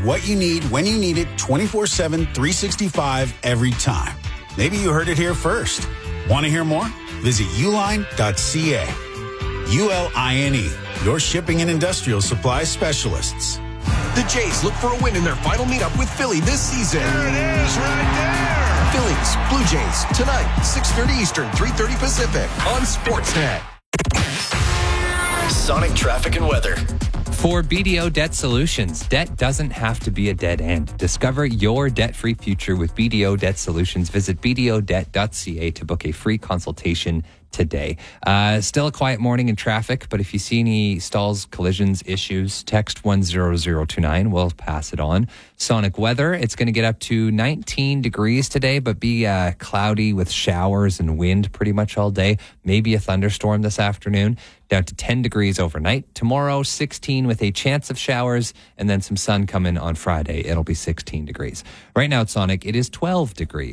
what you need when you need it 24/7, 365 every time. Maybe you heard it here first. Want to hear more? Visit uline.ca. ULINE, your shipping and industrial supply specialists. The Jays look for a win in their final meetup with Philly this season. There it is, right there. Phillies, Blue Jays, tonight, 6:30 Eastern, 3:30 Pacific, on Sportsnet. Sonic traffic and weather. For BDO Debt Solutions, debt doesn't have to be a dead end. Discover your debt-free future with BDO Debt Solutions. Visit bdodebt.ca to book a free consultation today. Still a quiet morning in traffic, but if you see any stalls, collisions, issues, text 10029. We'll pass it on. Sonic weather, it's going to get up to 19 degrees today, but be cloudy with showers and wind pretty much all day. Maybe a thunderstorm this afternoon. Down to 10 degrees overnight. Tomorrow, 16 with a chance of showers, and then some sun coming on Friday. It'll be 16 degrees. Right now at Sonic, it is 12 degrees.